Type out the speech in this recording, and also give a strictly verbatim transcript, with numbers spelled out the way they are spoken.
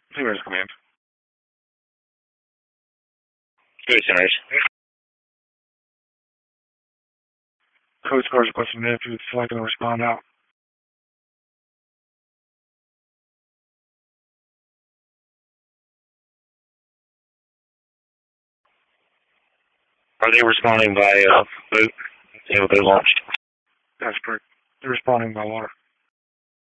Clear as command. Good, Centers. Coast Guard's requesting that if you select and respond out. Are they responding by uh, boat? They have a boat launched. That's correct. They're responding by water.